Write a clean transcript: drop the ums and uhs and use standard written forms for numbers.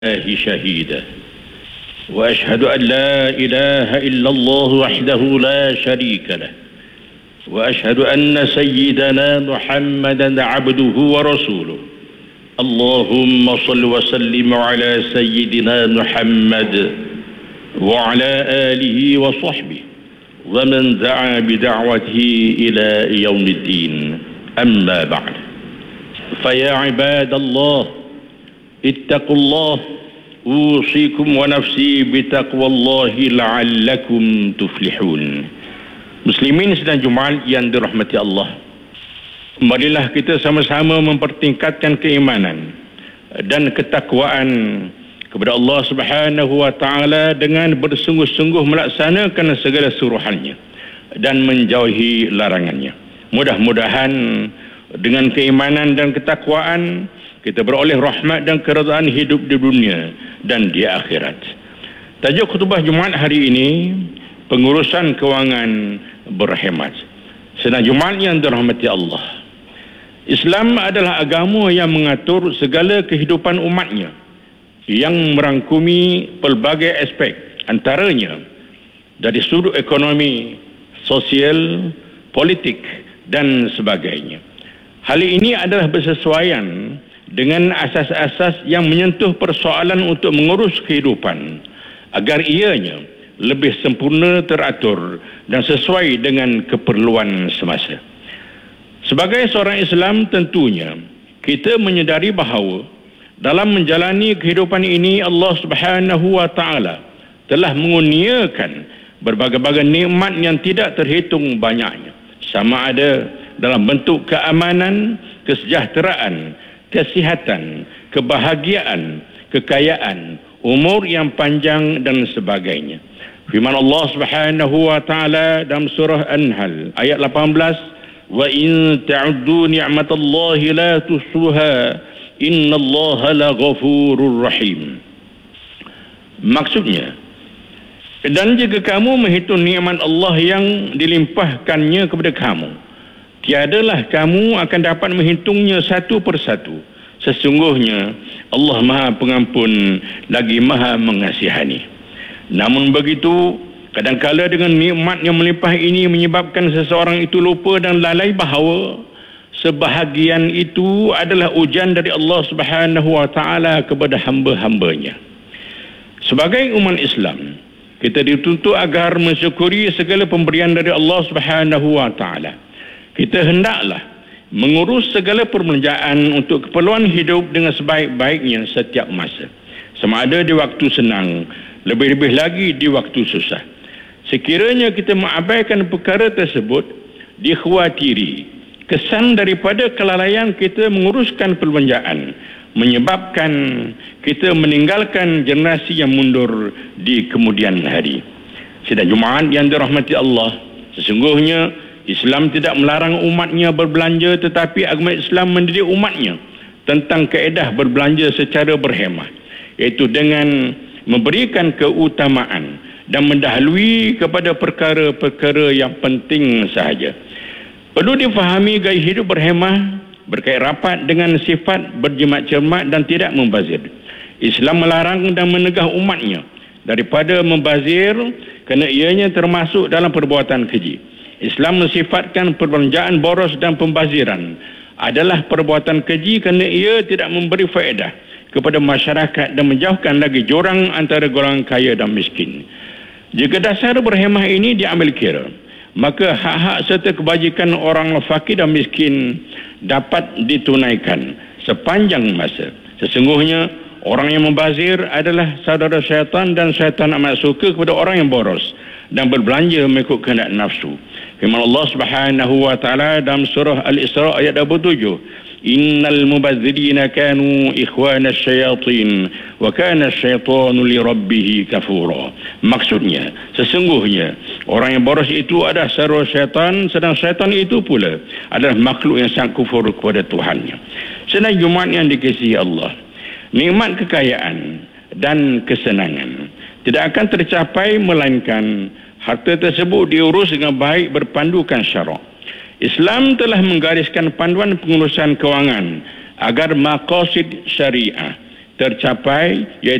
الله شهيدا وأشهد أن لا إله إلا الله وحده لا شريك له وأشهد أن سيدنا محمدا عبده ورسوله اللهم صل وسلم على سيدنا محمد وعلى آله وصحبه ومن دعا بدعوته إلى يوم الدين أما بعد فيا عباد الله اتقوا الله أوصيكم ونفسي بتقوى الله لعلكم تفلحون. Muslimin sedang Jumaat yang dirahmati Allah, marilah kita sama-sama mempertingkatkan keimanan dan ketakwaan kepada Allah Subhanahu wa taala dengan bersungguh-sungguh melaksanakan segala suruhannya dan menjauhi larangannya. Mudah-mudahan dengan keimanan dan ketakwaan kita beroleh rahmat dan keredaan hidup di dunia dan di akhirat. Tajuk khutbah Jumaat hari ini, pengurusan kewangan berhemat. Sedang Jumaat yang dirahmati Allah, Islam adalah agama yang mengatur segala kehidupan umatnya, yang merangkumi pelbagai aspek, antaranya dari sudut ekonomi, sosial, politik dan sebagainya. Hal ini adalah bersesuaian dengan asas-asas yang menyentuh persoalan untuk mengurus kehidupan agar ianya lebih sempurna, teratur dan sesuai dengan keperluan semasa. Sebagai seorang Islam, tentunya kita menyedari bahawa dalam menjalani kehidupan ini Allah Subhanahu wa taala telah mengurniakan berbagai-bagai nikmat yang tidak terhitung banyaknya, sama ada dalam bentuk keamanan, kesejahteraan, kesihatan, kebahagiaan, kekayaan, umur yang panjang dan sebagainya. Firman Allah Subhanahu wa taala dalam surah An-Nahl ayat 18, "Wa in ta'uddu ni'matallahi la tuhsuha, innallaha laghafurur rahim." Maksudnya, dan jika kamu menghitung nikmat Allah yang dilimpahkannya kepada kamu, tiadalah kamu akan dapat menghitungnya satu persatu. Sesungguhnya Allah Maha Pengampun lagi Maha Mengasihani. Namun begitu, kadangkala dengan nikmat yang melimpah ini menyebabkan seseorang itu lupa dan lalai bahawa sebahagian itu adalah ujian dari Allah Subhanahu wa taala kepada hamba-hambanya. Sebagai umat Islam, kita dituntut agar mensyukuri segala pemberian dari Allah Subhanahu wa taala. Kita hendaklah mengurus segala perbelanjaan untuk keperluan hidup dengan sebaik-baiknya setiap masa, sama ada di waktu senang, lebih-lebih lagi di waktu susah. Sekiranya kita mengabaikan perkara tersebut, dikhawatiri kesan daripada kelalaian kita menguruskan perbelanjaan menyebabkan kita meninggalkan generasi yang mundur di kemudian hari. Sidang Jumaat yang dirahmati Allah, sesungguhnya Islam tidak melarang umatnya berbelanja, tetapi agama Islam mendidik umatnya tentang kaedah berbelanja secara berhemah, iaitu dengan memberikan keutamaan dan mendahului kepada perkara-perkara yang penting sahaja. Perlu difahami gaya hidup berhemah berkait rapat dengan sifat berjimat cermat dan tidak membazir. Islam melarang dan menegah umatnya daripada membazir kerana ianya termasuk dalam perbuatan keji. Islam mensifatkan perbelanjaan boros dan pembaziran adalah perbuatan keji kerana ia tidak memberi faedah kepada masyarakat dan menjauhkan lagi jurang antara golongan kaya dan miskin. Jika dasar berhemah ini diambil kira, maka hak-hak serta kebajikan orang fakir dan miskin dapat ditunaikan sepanjang masa. Sesungguhnya orang yang membazir adalah saudara syaitan, dan syaitan amat suka kepada orang yang boros dan berbelanja mengikut kehendak nafsu. Firman Allah Subhanahu wa taala dalam surah Al-Isra ayat 27, "Innal mubazzirina kanu ikhwanas syayatin wa kana asyaitanu li rabbih kafura." Maksudnya, sesungguhnya orang yang boros itu adalah saudara syaitan, sedang syaitan itu pula adalah makhluk yang sangat kufur kepada Tuhannya. Sedang Jumaat yang dikasihi Allah, nikmat kekayaan dan kesenangan tidak akan tercapai melainkan harta tersebut diurus dengan baik berpandukan syarak. Islam telah menggariskan panduan pengurusan kewangan agar maqasid syariah tercapai,